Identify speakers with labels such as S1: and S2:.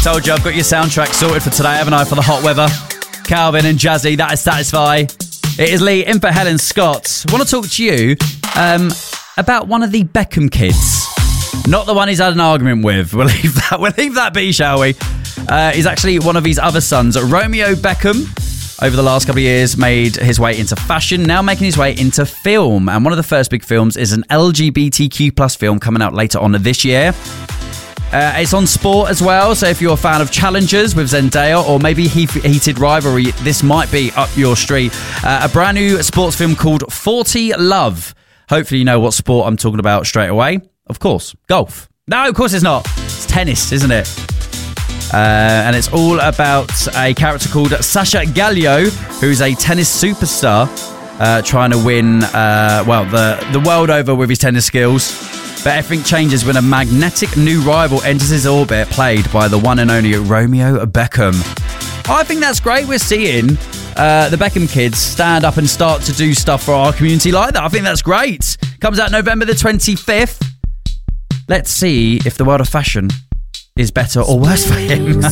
S1: told you I've got your soundtrack sorted for today, haven't I, for the hot weather? Calvin and Jazzy, that is Satisfy. It is Lee in for Helen Scott. I want to talk to you about one of the Beckham kids. Not the one he's had an argument with. We'll leave that be, shall we? He's actually one of his other sons. Romeo Beckham, over the last couple of years, made his way into fashion, now making his way into film. And one of the first big films is an LGBTQ plus film coming out later on this year. It's on sport as well, so if you're a fan of Challengers with Zendaya or maybe Heated Rivalry, this might be up your street. A brand new sports film called 40 Love. Hopefully you know what sport I'm talking about straight away. Of course, golf. No, of course it's not. It's tennis, isn't it? And it's all about a character called Sasha Gallo, who's a tennis superstar trying to win, the world over with his tennis skills. But everything changes when a magnetic new rival enters his orbit, played by the one and only Romeo Beckham. I think that's great. We're seeing the Beckham kids stand up and start to do stuff for our community like that. I think that's great. Comes out November the 25th. Let's see if the world of fashion is better or worse for him.